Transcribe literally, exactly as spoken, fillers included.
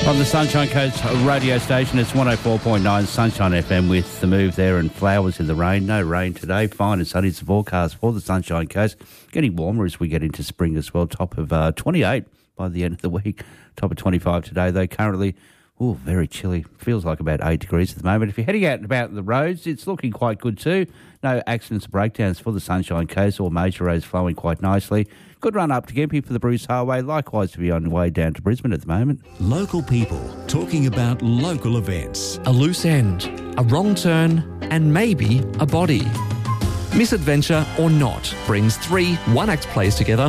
On the Sunshine Coast radio station, it's one oh four point nine Sunshine F M with the move there and flowers in the rain. No rain today. Fine and sunny. It's the forecast for the Sunshine Coast. Getting warmer as we get into spring as well. Top of uh, twenty-eight by the end of the week. Top of twenty-five today, though. Currently, oh, very chilly. Feels like about eight degrees at the moment. If you're heading out and about the roads, it's looking quite good too. No accidents or breakdowns for the Sunshine Coast. All major roads flowing quite nicely. Good run up to Gympie for the Bruce Highway. Likewise to be on the way down to Brisbane at the moment. Local people talking about local events. A loose end, a wrong turn, and maybe a body. Misadventure or Not brings three one-act plays together